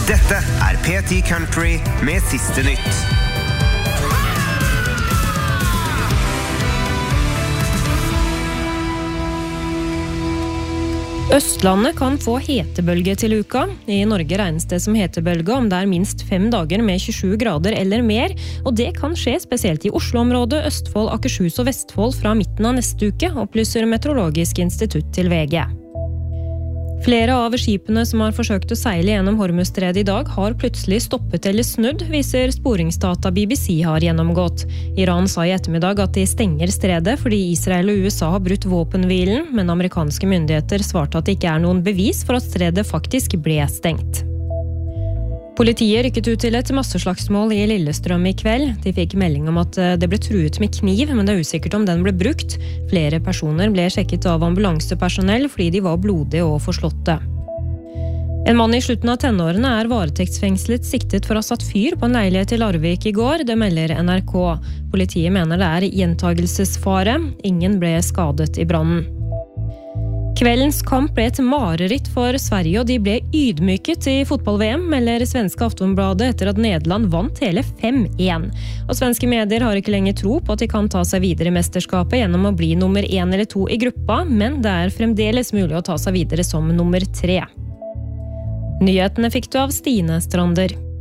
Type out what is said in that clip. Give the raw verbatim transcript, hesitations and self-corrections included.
Dette er P ti Country med siste nytt. Østlandet kan få hetebølge til uka. I Norge regnes det som hetebølge om det er minst fem dager med tjuesju grader eller mer, og det kan skje spesielt i Oslo-området, Østfold, Akershus og Vestfold fra midten av neste uke, opplyser Meteorologisk institutt til V G. Flere av skipene som har forsøkt å seile gjennom Hormuzstredet i dag har plutselig stoppet eller snudd, viser sporingsdata B B C har gjennomgått. Iran sa i ettermiddag at de stenger stredet fordi Israel og U S A har brutt våpenhvilen, men amerikanske myndigheter svarte at det ikke er noen bevis for at stredet faktisk ble stengt. Politiet rykket ut til et masseslagsmål i Lillestrøm i kveld. De fikk melding om at det ble truet med kniv, men det er usikkert om den ble brukt. Flere personer ble sjekket av ambulansepersonell fordi de var blodige og forslåtte. En mann i slutten av tenårene er varetektsfengslet siktet for å ha satt fyr på en leilighet i Larvik i går, det melder N R K. Politiet mener det er gjentagelsesfare. Ingen ble skadet i brannen. Kveldens kamp ble et mareritt for Sverige, og de ble ydmyket i fotball-V M, melder svenske Aftonbladet etter at Nederland vant hele fem én. Og svenske medier har ikke lenger tro på at de kan ta seg videre i mesterskapet gjennom å bli nummer én eller to i gruppa, men det er fremdeles mulig å ta seg videre som nummer tre. Nyhetene fikk du av Stine Strander.